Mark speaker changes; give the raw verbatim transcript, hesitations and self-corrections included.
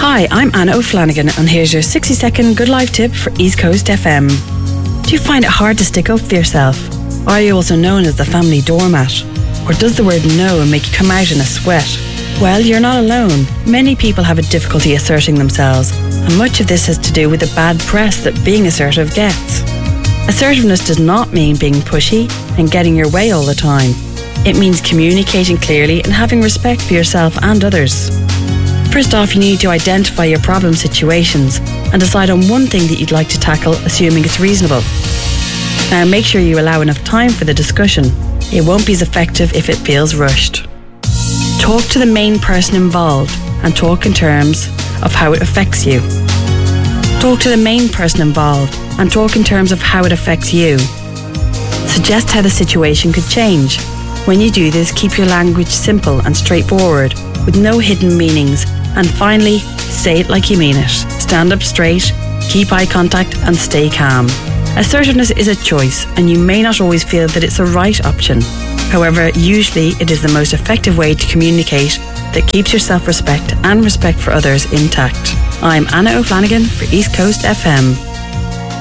Speaker 1: Hi, I'm Anna O'Flanagan, and here's your sixty second Good Life tip for East Coast F M. Do you find it hard to stick up for yourself? Are you also known as the family doormat? Or does the word no make you come out in a sweat? Well, you're not alone. Many people have a difficulty asserting themselves, and much of this has to do with the bad press that being assertive gets. Assertiveness does not mean being pushy and getting your way all the time. It means communicating clearly and having respect for yourself and others. First off, you need to identify your problem situations and decide on one thing that you'd like to tackle, assuming it's reasonable. Now, make sure you allow enough time for the discussion. It won't be as effective if it feels rushed. Talk to the main person involved and talk in terms of how it affects you. Talk to the main person involved and talk in terms of how it affects you. Suggest how the situation could change. When you do this, keep your language simple and straightforward, with no hidden meanings. And finally, say it like you mean it. Stand up straight, keep eye contact, and stay calm. Assertiveness is a choice, and you may not always feel that it's a right option. However, usually it is the most effective way to communicate that keeps your self-respect and respect for others intact. I'm Anna O'Flanagan for East Coast F M.